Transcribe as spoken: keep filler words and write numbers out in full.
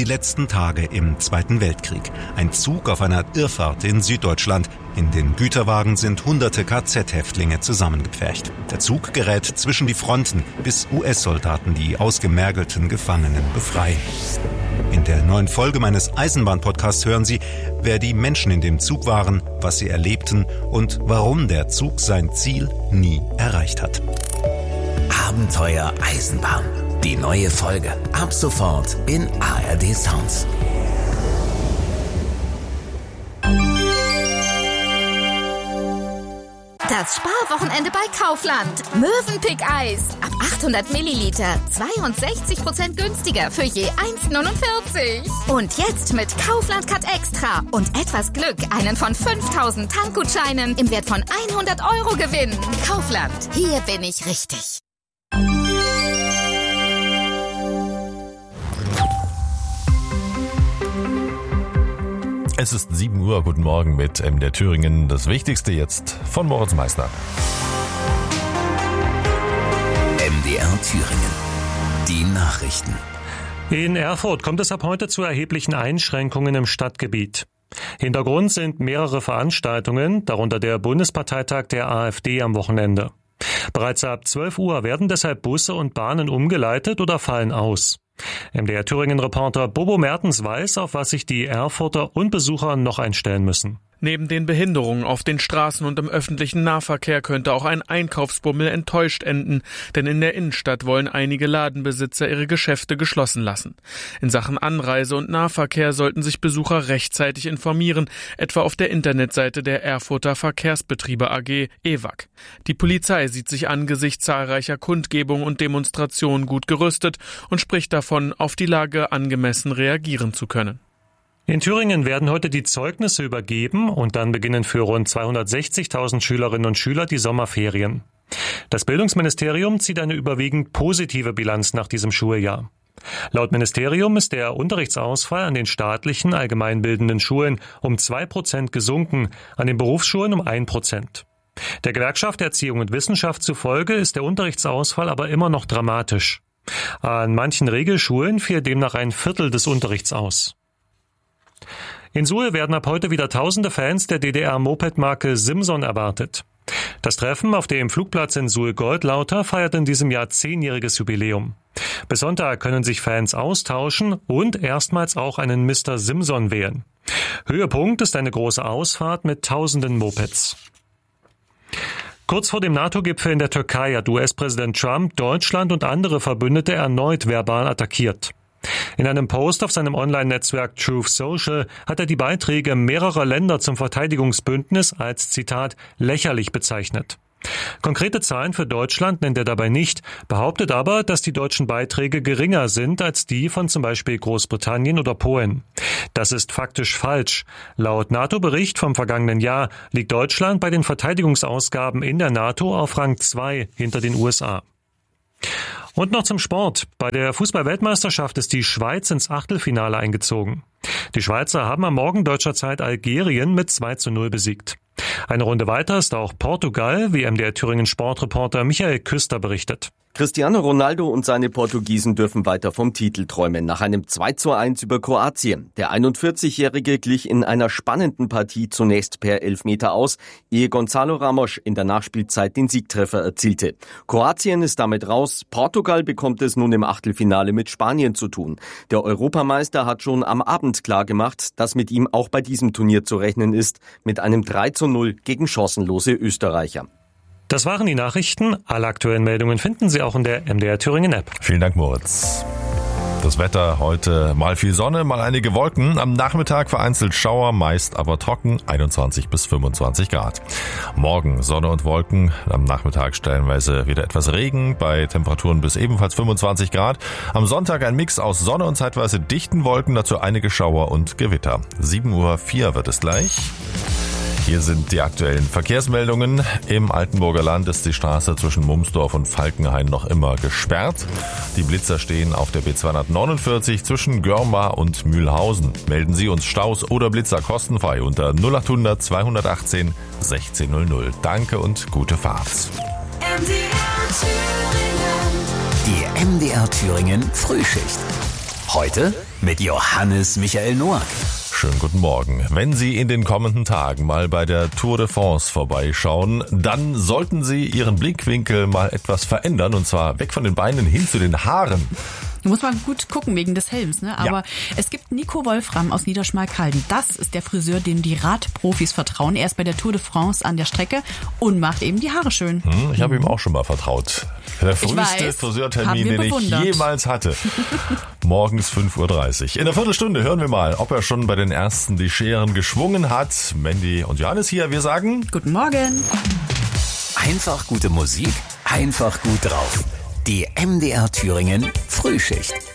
Die letzten Tage im Zweiten Weltkrieg. Ein Zug auf einer Irrfahrt in Süddeutschland. In den Güterwagen sind hunderte K Z-Häftlinge zusammengepfercht. Der Zug gerät zwischen die Fronten, bis U S-Soldaten die ausgemergelten Gefangenen befreien. In der neuen Folge meines Eisenbahn-Podcasts hören Sie, wer die Menschen in dem Zug waren, was sie erlebten und warum der Zug sein Ziel nie erreicht hat. Abenteuer Eisenbahn. Die neue Folge. Ab sofort in A R D Sounds. Das Sparwochenende bei Kaufland. Mövenpick-Eis. Ab achthundert Milliliter. zweiundsechzig Prozent günstiger für je eins Komma neunundvierzig. Und jetzt mit Kaufland Cut Extra und etwas Glück einen von fünftausend Tankgutscheinen im Wert von hundert Euro gewinnen. Kaufland. Hier bin ich richtig. Es ist sieben Uhr, guten Morgen mit M D R Thüringen. Das Wichtigste jetzt von Moritz Meissner. M D R Thüringen. Die Nachrichten. In Erfurt kommt es ab heute zu erheblichen Einschränkungen im Stadtgebiet. Hintergrund sind mehrere Veranstaltungen, darunter der Bundesparteitag der AfD am Wochenende. Bereits ab zwölf Uhr werden deshalb Busse und Bahnen umgeleitet oder fallen aus. M D R Thüringen-Reporter Bobo Mertens weiß, auf was sich die Erfurter und Besucher noch einstellen müssen. Neben den Behinderungen auf den Straßen und im öffentlichen Nahverkehr könnte auch ein Einkaufsbummel enttäuscht enden, denn in der Innenstadt wollen einige Ladenbesitzer ihre Geschäfte geschlossen lassen. In Sachen Anreise und Nahverkehr sollten sich Besucher rechtzeitig informieren, etwa auf der Internetseite der Erfurter Verkehrsbetriebe A G E W A G. Die Polizei sieht sich angesichts zahlreicher Kundgebungen und Demonstrationen gut gerüstet und spricht davon, auf die Lage angemessen reagieren zu können. In Thüringen werden heute die Zeugnisse übergeben und dann beginnen für rund zweihundertsechzigtausend Schülerinnen und Schüler die Sommerferien. Das Bildungsministerium zieht eine überwiegend positive Bilanz nach diesem Schuljahr. Laut Ministerium ist der Unterrichtsausfall an den staatlichen allgemeinbildenden Schulen um zwei Prozent gesunken, an den Berufsschulen um ein Prozent. Der Gewerkschaft Erziehung und Wissenschaft zufolge ist der Unterrichtsausfall aber immer noch dramatisch. An manchen Regelschulen fiel demnach ein Viertel des Unterrichts aus. In Suhl werden ab heute wieder tausende Fans der D D R-Moped-Marke Simson erwartet. Das Treffen auf dem Flugplatz in Suhl-Goldlauter feiert in diesem Jahr zehnjähriges Jubiläum. Bis Sonntag können sich Fans austauschen und erstmals auch einen Mister Simson wählen. Höhepunkt ist eine große Ausfahrt mit tausenden Mopeds. Kurz vor dem NATO-Gipfel in der Türkei hat U S-Präsident Trump Deutschland und andere Verbündete erneut verbal attackiert. In einem Post auf seinem Online-Netzwerk Truth Social hat er die Beiträge mehrerer Länder zum Verteidigungsbündnis als, Zitat, lächerlich bezeichnet. Konkrete Zahlen für Deutschland nennt er dabei nicht, behauptet aber, dass die deutschen Beiträge geringer sind als die von zum Beispiel Großbritannien oder Polen. Das ist faktisch falsch. Laut NATO-Bericht vom vergangenen Jahr liegt Deutschland bei den Verteidigungsausgaben in der NATO auf Rang zwei hinter den U S A. Und noch zum Sport. Bei der Fußball-Weltmeisterschaft ist die Schweiz ins Achtelfinale eingezogen. Die Schweizer haben am Morgen deutscher Zeit Algerien mit zwei zu null besiegt. Eine Runde weiter ist auch Portugal, wie M D R Thüringen Sportreporter Michael Küster berichtet. Cristiano Ronaldo und seine Portugiesen dürfen weiter vom Titel träumen, nach einem zwei zu eins über Kroatien. Der einundvierzigjährige glich in einer spannenden Partie zunächst per Elfmeter aus, ehe Gonzalo Ramos in der Nachspielzeit den Siegtreffer erzielte. Kroatien ist damit raus, Portugal bekommt es nun im Achtelfinale mit Spanien zu tun. Der Europameister hat schon am Abend klargemacht, dass mit ihm auch bei diesem Turnier zu rechnen ist, mit einem drei zu null gegen chancenlose Österreicher. Das waren die Nachrichten. Alle aktuellen Meldungen finden Sie auch in der M D R Thüringen App. Vielen Dank, Moritz. Das Wetter heute mal viel Sonne, mal einige Wolken. Am Nachmittag vereinzelt Schauer, meist aber trocken, einundzwanzig bis fünfundzwanzig Grad. Morgen Sonne und Wolken, am Nachmittag stellenweise wieder etwas Regen, bei Temperaturen bis ebenfalls fünfundzwanzig Grad. Am Sonntag ein Mix aus Sonne und zeitweise dichten Wolken, dazu einige Schauer und Gewitter. sieben Uhr vier wird es gleich. Hier sind die aktuellen Verkehrsmeldungen. Im Altenburger Land ist die Straße zwischen Mumsdorf und Falkenhain noch immer gesperrt. Die Blitzer stehen auf der B zweihundertneunundvierzig zwischen Görmar und Mühlhausen. Melden Sie uns Staus oder Blitzer kostenfrei unter null acht hundert zweihundertachtzehn sechzehn null null. Danke und gute Fahrt. M D R Thüringen. Die M D R Thüringen Frühschicht. Heute mit Johannes Michael Noack. Schönen guten Morgen. Wenn Sie in den kommenden Tagen mal bei der Tour de France vorbeischauen, dann sollten Sie Ihren Blickwinkel mal etwas verändern, und zwar weg von den Beinen hin zu den Haaren. Du musst mal gut gucken wegen des Helms, ne? Aber ja. Es gibt Nico Wolfram aus Niederschmalkalden. Das ist der Friseur, dem die Radprofis vertrauen. Er ist bei der Tour de France an der Strecke und macht eben die Haare schön. Hm, ich habe ihm auch schon mal vertraut. Der früheste Friseurtermin, den bewundert. ich jemals hatte. Morgens fünf Uhr dreißig. In einer Viertelstunde hören wir mal, ob er schon bei den Ersten die Scheren geschwungen hat. Mandy und Johannes hier, wir sagen Guten Morgen. Einfach gute Musik, einfach gut drauf. Die M D R Thüringen Frühschicht.